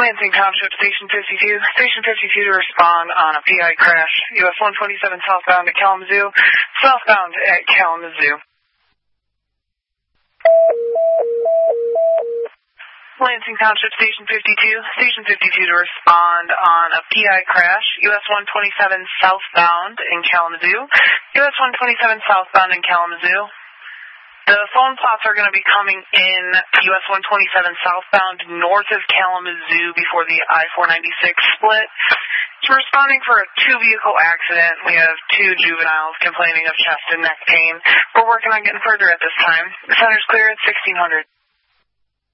Lansing Township, Station 52. Station 52 to respond on a PI crash. US 127 southbound to Kalamazoo. Southbound at Kalamazoo. Lansing Township, Station 52. Station 52 to respond on a PI crash. US 127 southbound in Kalamazoo. US 127 southbound in Kalamazoo. The phone plots are going to be coming in US 127 southbound north of Kalamazoo before the I-496 split. It's responding for a two-vehicle accident. We have two juveniles complaining of chest and neck pain. We're working on getting further at this time. The center's clear at 1600.